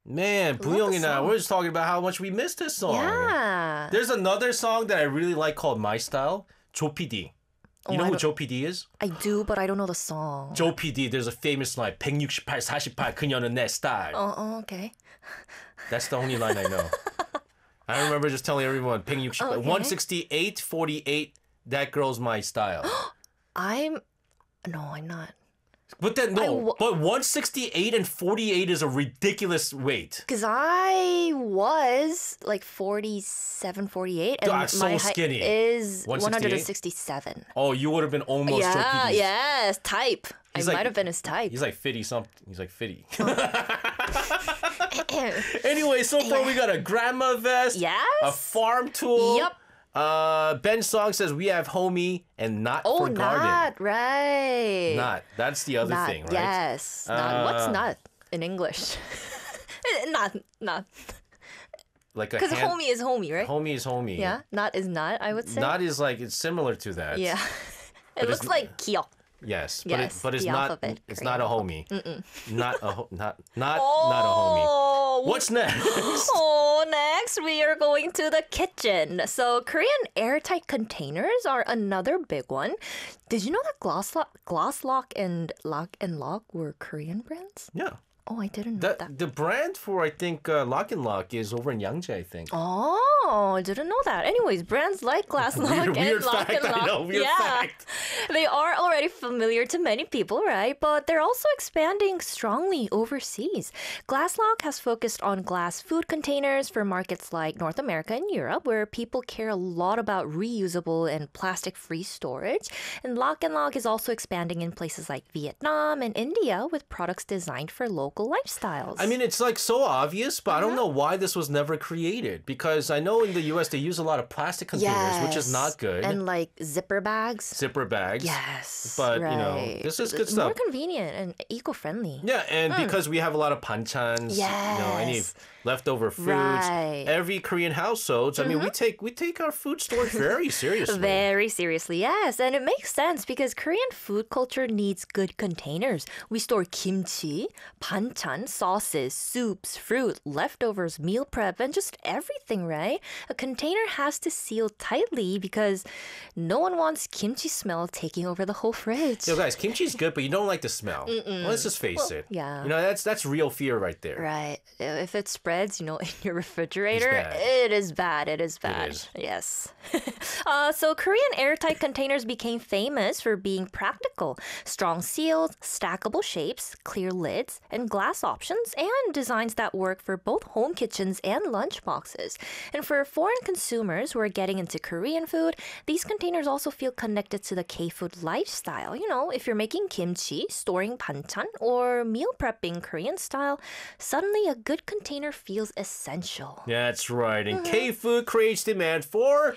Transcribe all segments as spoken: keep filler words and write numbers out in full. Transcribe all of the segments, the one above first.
Man, Love the Buyong and I, song. we're just talking about how much we miss this song. Yeah. There's another song that I really like called My Style, Joe P D. You Oh, know I who don't- Joe P D is? I do, but I don't know the song. Joe P D, there's a famous line, 백육십팔, 사십팔, 그녀는 내 스타일. Oh, oh, okay. That's the only line I know. I remember just telling everyone, 백육십팔, Okay. one sixty-eight, forty-eight, that girl's my style. I'm. No, I'm not. But then, I no, wa- but one sixty-eight and forty-eight is a ridiculous weight. Because I was like forty-seven, forty-eight, and That's so my skinny. height is one one sixty-eight? hundred sixty-seven. Oh, you would have been almost Joe Yeah, P D's. yes, type. He's I like- might have been his type. He's like fifty something. He's like fifty. Anyway, so far we got a grandma vest, Yes. a farm tool. Yep. Uh, Ben Song says we have homie and not Oh, for garden. not right. Not. That's the other Not, thing, right? Yes. Not. What's Uh, not in English? not. Not. Like a Because hand- homie is homie, right? homie is homie. Yeah. Not is not. I would say. Not is like it's similar to that. Yeah. But It it's looks n- like kiok. Yes, but Yes, it, but it's the not. alphabet, It's Korean not a homie. Not a ho- not not not a homie. Oh, What's next? Oh, next we are going to the kitchen. So Korean airtight containers are another big one. Did you know that Glasslock, Glasslock and Lock and Lock were Korean brands? Yeah. Oh, I didn't know That, that. the brand for I think uh, Lock and Lock is over in Yangjae, I think. Oh, I didn't know that. Anyways, brands like Glasslock Weird- and weird Lock fact, and I Lock, know, weird yeah, fact. they are already familiar to many people, right? But they're also expanding strongly overseas. Glasslock has focused on glass food containers for markets like North America and Europe, where people care a lot about reusable and plastic-free storage. And Lock and Lock is also expanding in places like Vietnam and India with products designed for local lifestyles. I mean, it's like so obvious, but I Uh-huh. don't know why this was never created. Because I know in the U S they use a lot of plastic containers, which is not good. And like zipper bags. Zipper bags. Yes. But, you know, right. this is good It's More stuff. convenient and eco-friendly. Yeah, and because we have a lot of banchans, you know, any Yes. leftover foods, Right. Mm-hmm. every Korean households. I mean, we take we take our food storage very seriously. Very seriously, yes. And it makes sense because Korean food culture needs good containers. We store kimchi, banchan, sauces, soups, fruit, leftovers, meal prep, and just everything, right? A container has to seal tightly because no one wants kimchi smell taking over the whole fridge. Yo, guys, kimchi is good, but you don't like the smell. Well, let's just face it. yeah. You know, that's that's real fear right there. Right. If it spreads, you know, in your refrigerator, bad. it is bad. It is bad. is. Yes. uh, so Korean airtight containers became famous for being practical. Strong seals, stackable shapes, clear lids, and glass options, and designs that work for both home kitchens and lunch boxes. And for foreign consumers who are getting into Korean food, these containers also feel connected to the K-food lifestyle. You know, if you're making kimchi, storing banchan, or meal prepping Korean style, suddenly a good container feels essential. That's right. And Mm-hmm. K food creates demand for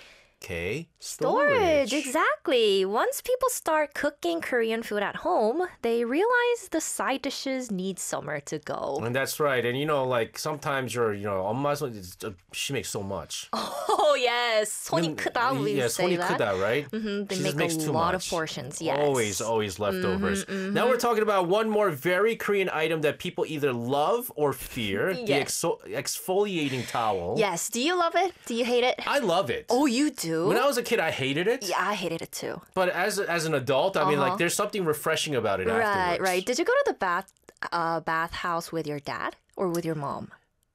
K storage. Storage, exactly. Once people start cooking Korean food at home, they realize the side dishes need somewhere to go. And that's right. And you know, like sometimes you're, you know, 엄마 손, it's- uh, she makes so much. Oh yes, 손이 크다. We yeah, say 손이 that. 크다, right? Mhm, they She just make makes a too lot of much. portions. Yes. Always, always leftovers. Now we're talking about one more very Korean item that people either love or fear: the Yes. exo- exfoliating towel. Yes. Do you love it? Do you hate it? I love it. Oh, you do? When I was a kid, I hated it. Yeah, I hated it too. But as as an adult, I mean, Uh-huh. like, there's something refreshing about it Right, afterwards. right. Did you go to the bath uh, bathhouse with your dad or with your mom?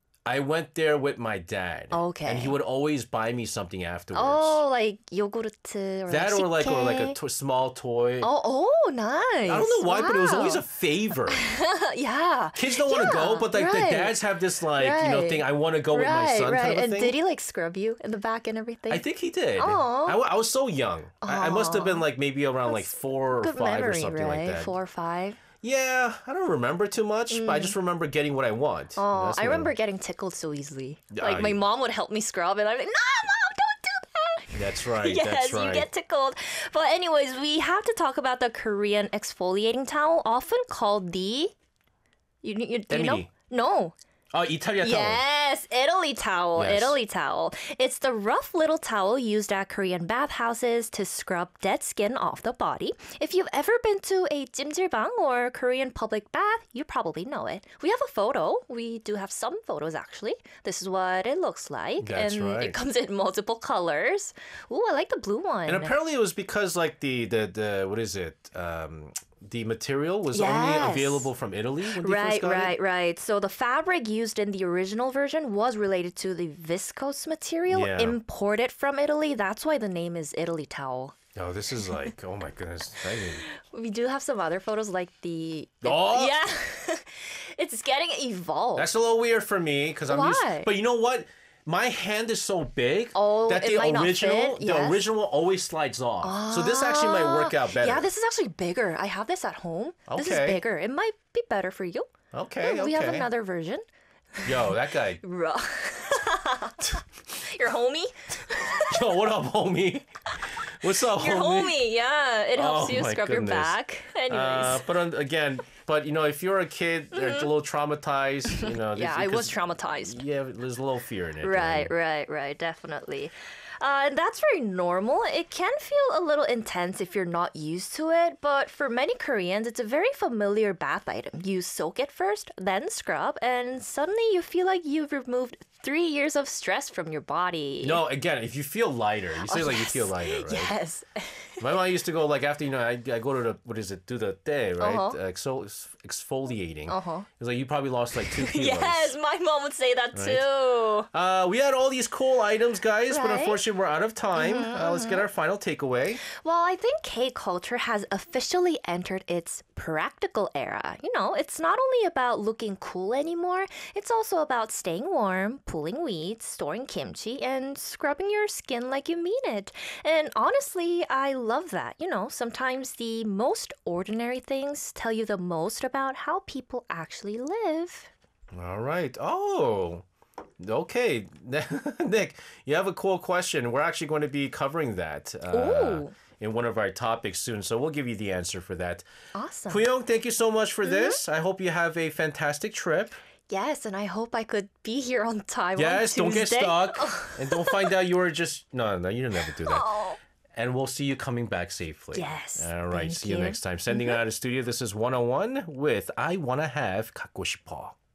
I went there with my dad. Okay. And he would always buy me something afterwards. Oh, like yogurt or that or like or like a 식혜. to- small toy. Oh, oh, nice. I don't know why, but it was Wow. always a favor. yeah. Kids don't want to Yeah, go, but like the right. dads have this like you know Right. thing. I want to go with my Right, son right. kind of a And thing. did he like scrub you in the back and everything? I think he did. Aw. I, wa- I was so young. I, I must have been like maybe around like four or Good five memory, or something right? like that. Four or five. Yeah, I don't remember too much, but I just remember getting what I want. Oh, That's I what remember getting tickled so easily. Yeah, Like my I- mom would help me scrub, and I'm like, no, mom, don't do that. That's right. Yes, that's right. you get tickled. But anyways, we have to talk about the Korean exfoliating towel, often called the. You, you, do you know? Emily. No. Oh, Italia towel. Yes, Yes, Italy towel, Yes. Italy towel. It's the rough little towel used at Korean bathhouses to scrub dead skin off the body. If you've ever been to a 찜질방 or Korean public bath, you probably know it. We have a photo. We do have some photos actually. This is what it looks like. That's and right. it comes in multiple colors. Ooh, I like the blue one. And apparently it was because like the the the what is it? Um, the material was only Yes. available from Italy when they Right, first got right, it. right. So the fabric used in the original version was related to the viscose material Yeah. imported from Italy. That's why the name is Italy towel. Oh, this is like, oh my goodness. I mean, We do have some other photos like the Oh! yeah. It's getting evolved. that's a little weird for me because I'm used. Why? But you know what? My hand is so big Oh, that it the might not original, fit, the yes. original always slides off. So this actually might work out better. Yeah, this is actually bigger. I have this at home. This is Okay. bigger. It might be better for you. Okay, Yeah, okay. We have another version. Yo, that guy. Ruh. Your homie? Yo, what up, homie? What's up, Your homie, yeah. It helps Oh you my scrub your goodness. back. Anyways. Uh, but on, again, but you know, if you're a kid, they're a little traumatized. You know, Mm-hmm. yeah, if- I was because- traumatized. Yeah, there's a little fear in it. Right, right, right, definitely. Uh, and that's very normal. It can feel a little intense if you're not used to it, but for many Koreans, it's a very familiar bath item. You soak it first, then scrub, and suddenly you feel like you've removed three years of stress from your body. No, again, if you feel lighter, you say like you feel lighter, right? Yes. My mom used to go like after you know I, I go to the what is it do the day right Uh-huh. uh, exfol- exfoliating. Uh-huh. It's like you probably lost like two kilos. Yes, my mom would say that Right. too. Uh, we had all these cool items, guys, but Right. Mm-hmm, unfortunately we're out of time. Uh, let's get our final takeaway. Well, I think K culture has officially entered its practical era. You know, it's not only about looking cool anymore, it's also about staying warm, pulling weeds, storing kimchi, and scrubbing your skin like you mean it. And honestly, I love that. You know, sometimes the most ordinary things tell you the most about how people actually live. All right. Oh, okay. Nick, you have a cool question. We're actually going to be covering that uh, Ooh. in one of our topics soon, so we'll give you the answer for that. Awesome. Puyong, thank you so much for Mm-hmm. this. I hope you have a fantastic trip. Yes, and I hope I could be here on time Yes, on don't get Tuesday. stuck. And don't find out you were just... No, no, you don't never do that. Oh. And we'll see you coming back safely. Yes, All right, thank see you you. next time. Sending out of the studio, this is one oh one with I Wanna Have 갖고 싶어.